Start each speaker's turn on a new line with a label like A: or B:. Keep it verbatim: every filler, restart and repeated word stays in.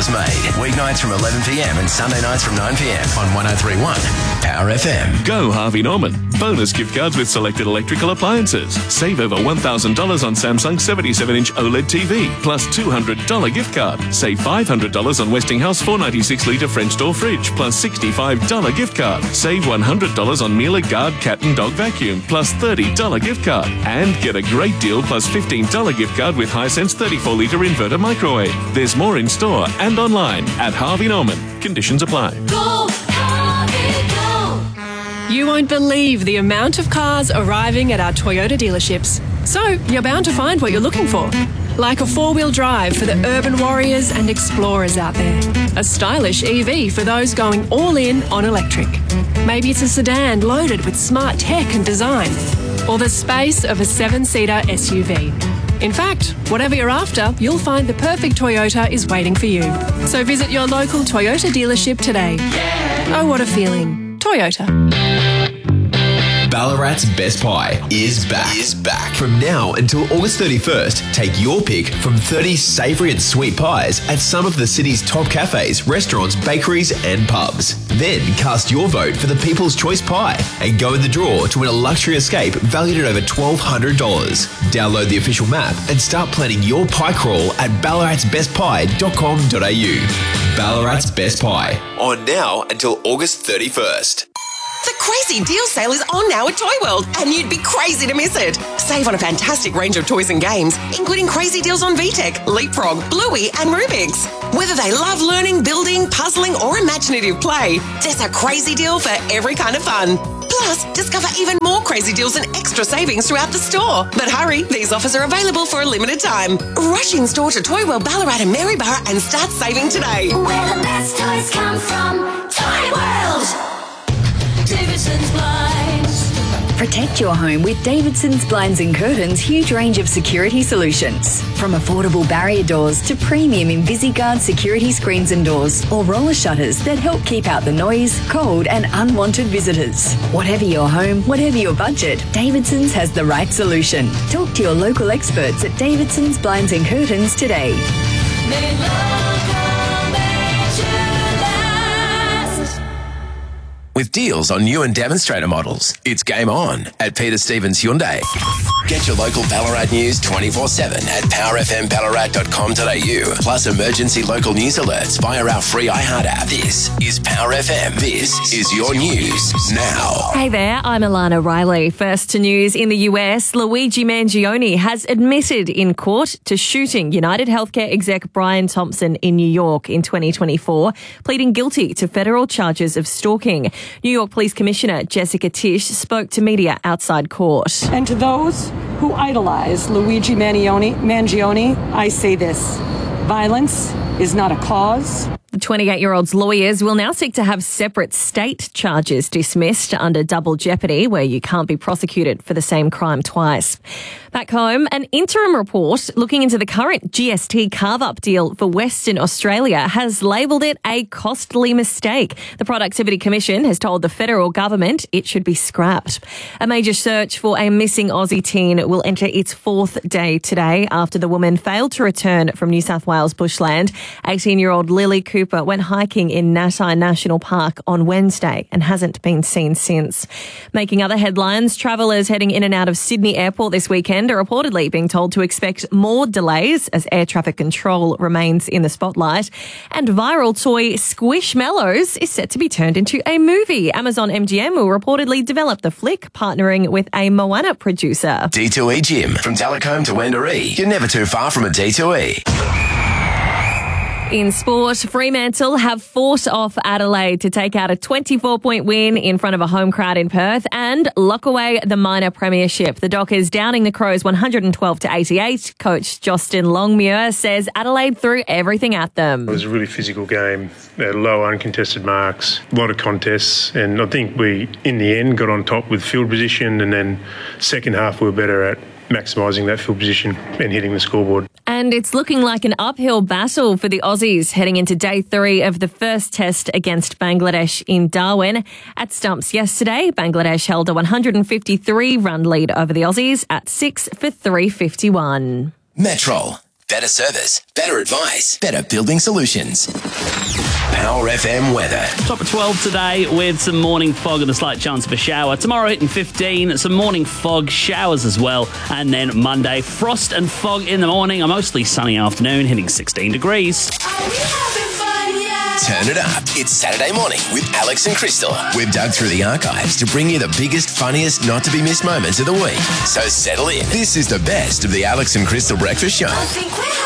A: is made. Weeknights from eleven p.m. and Sunday nights from nine p.m. on one oh three point one Power F M.
B: Go Harvey Norman. Bonus gift cards with selected electrical appliances. Save over one thousand dollars on Samsung seventy-seven inch OLED T V, plus two hundred dollars gift card. Save five hundred dollars on Westinghouse four ninety-six litre French door fridge, plus sixty-five dollars gift card. Save one hundred dollars on Miele Guard cat and dog vacuum, plus thirty dollars gift card. And get a great deal plus fifteen dollars gift card with Hisense thirty-four litre inverter microwave. There's more in store and online at Harvey Norman. Conditions apply.
C: Go, Harvey, go.
D: You won't believe the amount of cars arriving at our Toyota dealerships. So you're bound to find what you're looking for. Like a four-wheel drive for the urban warriors and explorers out there. A stylish E V for those going all in on electric. Maybe it's a sedan loaded with smart tech and design. Or the space of a seven-seater S U V. In fact, whatever you're after, you'll find the perfect Toyota is waiting for you. So visit your local Toyota dealership today. Yeah. Oh, what a feeling. Toyota.
E: Ballarat's Best Pie is back. Is back. From now until August thirty-first, take your pick from thirty savoury and sweet pies at some of the city's top cafes, restaurants, bakeries and pubs. Then cast your vote for the People's Choice Pie and go in the draw to win a luxury escape valued at over twelve hundred dollars. Download the official map and start planning your pie crawl at ballarat's best pie dot com dot a u. Ballarat's Best Pie. On now until August thirty-first.
F: The crazy deal sale is on now at Toy World, and you'd be crazy to miss it. Save on a fantastic range of toys and games, including crazy deals on V TEC, Leapfrog, Bluey and Rubik's. Whether they love learning, building, puzzling or imaginative play, there's a crazy deal for every kind of fun. Plus, discover even more crazy deals and extra savings throughout the store. But hurry, these offers are available for a limited time. Rush in store to Toy World Ballarat and Maryborough and start saving today.
C: Where the best toys come from, Toy World. Davidson's Blinds.
G: Protect your home with Davidson's Blinds and Curtains' huge range of security solutions. From affordable barrier doors to premium InvisiGuard security screens and doors, or roller shutters that help keep out the noise, cold and unwanted visitors. Whatever your home, whatever your budget, Davidson's has the right solution. Talk to your local experts at Davidson's Blinds and Curtains today.
C: Made local, made you last.
A: With deals on new and demonstrator models, it's game on at Peter Stevens Hyundai. Get your local Ballarat news twenty-four seven at power f m ballarat dot com dot a u. Plus emergency local news alerts via our free iHeart app. This is Power F M. This is your news now.
H: Hey there, I'm Alana Riley. First to news in the U S, Luigi Mangione has admitted in court to shooting United Healthcare exec Brian Thompson in New York in twenty twenty-four, pleading guilty to federal charges of stalking. New York Police Commissioner Jessica Tisch spoke to media outside court.
I: And to those who idolize Luigi Mangione, Mangione, I say this: violence is not a cause.
H: The twenty-eight-year-old's lawyers will now seek to have separate state charges dismissed under double jeopardy, where you can't be prosecuted for the same crime twice. Back home, an interim report looking into the current G S T carve-up deal for Western Australia has labelled it a costly mistake. The Productivity Commission has told the federal government it should be scrapped. A major search for a missing Aussie teen will enter its fourth day today after the woman failed to return from New South Wales bushland. eighteen-year-old Lily Cooper went hiking in Natai National Park on Wednesday and hasn't been seen since. Making other headlines, travellers heading in and out of Sydney Airport this weekend are reportedly being told to expect more delays as air traffic control remains in the spotlight. And viral toy Squishmallows is set to be turned into a movie. Amazon M G M will reportedly develop the flick, partnering with a Moana producer.
A: D two E Gym. From Telecombe to Wendouree, you're never too far from a D two E.
H: In sport, Fremantle have fought off Adelaide to take out a twenty-four point win in front of a home crowd in Perth and lock away the minor premiership. The Dockers downing the Crows one hundred twelve to eighty-eight. Coach Justin Longmuir says Adelaide threw everything at them.
J: It was a really physical game. They had low uncontested marks, a lot of contests, and I think we, in the end, got on top with field position, and then second half we were better at maximising that field position and hitting the scoreboard.
H: And it's looking like an uphill battle for the Aussies heading into day three of the first test against Bangladesh in Darwin. At Stumps yesterday, Bangladesh held a one hundred fifty-three run lead over the Aussies at six for three fifty-one.
A: Metrol. better service, better advice, better building solutions. Power F M weather.
K: Top of twelve today with some morning fog and a slight chance of a shower. Tomorrow hitting fifteen, some morning fog, showers as well. And then Monday, frost and fog in the morning, a mostly sunny afternoon hitting sixteen degrees.
A: Turn it up. It's Saturday morning with Alex and Crystal. We've dug through the archives to bring you the biggest, funniest, not to be missed moments of the week. So settle in. This is the best of the Alex and Crystal Breakfast Show.